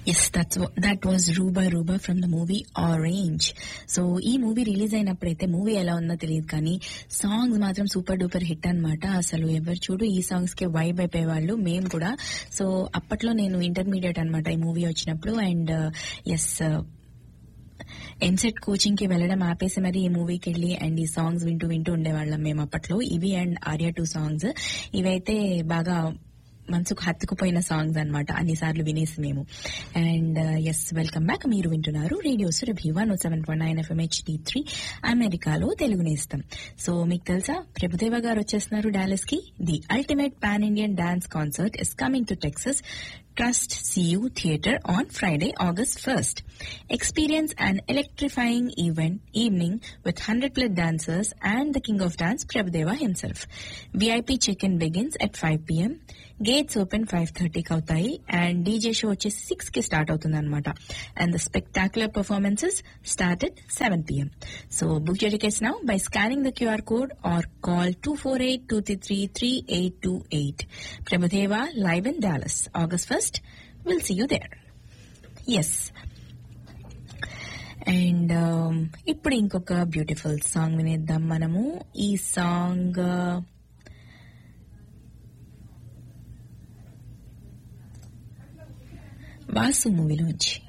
Yes that was Rooba Rooba from the movie orange. So ఈ movie release అయినప్పుడైతే movie ఎలా ఉందో తెలియదు కానీ సాంగ్స్ మాత్రం సూపర్ డూపర్ హిట్ అన్నమాట. అసలు ఎవరు చూడు ఈ సాంగ్స్ కి వైబ్ అయిపోయేవాళ్ళు, మేము కూడా. సో అప్పట్లో నేను ఇంటర్మీడియట్ అన్నమాట ఈ మూవీ వచ్చినప్పుడు. అండ్ ఎస్ ఎంసెట్ కోచింగ్ కి వెళ్ళడం ఆపేసి మరి ఈ మూవీకి వెళ్ళి అండ్ ఈ సాంగ్స్ వింటూ వింటూ ఉండేవాళ్ళం మేము అప్పట్లో. ఇవి అండ్ ఆర్యా 2 సాంగ్స్ ఇవైతే బాగా మనసుకు హత్తుకుపోయిన సాంగ్స్ అన్నమాట, అన్నిసార్లు వినేసి మేము. And yes welcome back. మీరు వింటున్నారు రేడియో సురభి 107.9 FM HD3 అమెరికాలో తెలుగు నేస్తం. సో మీకు తెలుసా ప్రభుదేవ గారు వచ్చేస్తున్నారు డాలస్ కి. The ultimate pan Indian dance concert is coming to Texas Trust CU Theatre on Friday, August 1st. Experience an electrifying evening with 100+ dancers and the king of dance, Prabhudeva himself. VIP check-in begins at 5 p.m. Gates open 5:30 అవుతాయి and DJ show వచ్చేసి 6 కి start అవుతుంది అనమాట. And the spectacular performances start at 7 p.m. So book your tickets now by scanning the QR code or call 248-233-3828. Prabhudeva live in Dallas, August 1st. We'll see you there. Yes. And ఇప్పుడు ఇంకొక beautiful song వినేద్దాం మనము. ఈ song Vasu మూవీలోంచి.